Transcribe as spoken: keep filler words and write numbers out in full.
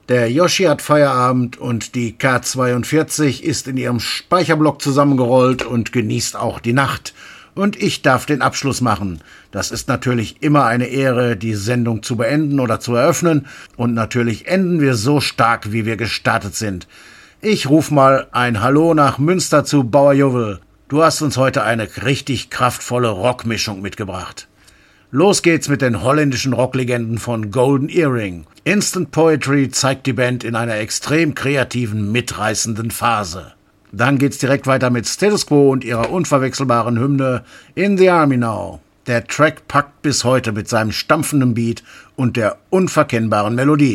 Der Yoshi hat Feierabend und die K zweiundvierzig ist in ihrem Speicherblock zusammengerollt und genießt auch die Nacht. Und ich darf den Abschluss machen. Das ist natürlich immer eine Ehre, die Sendung zu beenden oder zu eröffnen. Und natürlich enden wir so stark, wie wir gestartet sind. Ich ruf mal ein Hallo nach Münster zu Bauer Jovel. Du hast uns heute eine richtig kraftvolle Rockmischung mitgebracht. Los geht's mit den holländischen Rocklegenden von Golden Earring. Instant Poetry zeigt die Band in einer extrem kreativen, mitreißenden Phase. Dann geht's direkt weiter mit Status Quo und ihrer unverwechselbaren Hymne In the Army Now. Der Track packt bis heute mit seinem stampfenden Beat und der unverkennbaren Melodie.